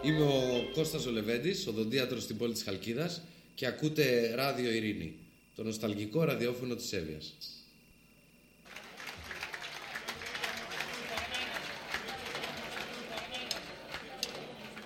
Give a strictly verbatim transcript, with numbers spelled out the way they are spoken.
Είμαι ο Κώστας ο Λεβέντης, οδοντίατρος στην πόλη της Χαλκίδας και ακούτε Ράδιο Ειρήνη, το νοσταλγικό ραδιόφωνο της Εύβοιας.